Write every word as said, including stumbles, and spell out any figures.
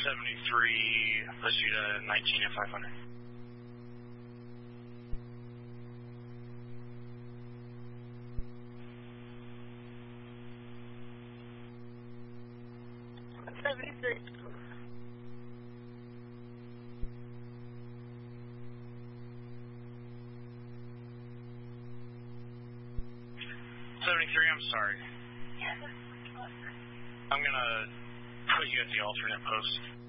seventy-three, let's shoot a nineteen and five hundred. seventy-three. seventy-three, I'm sorry. I'm gonna put you at the alternate post.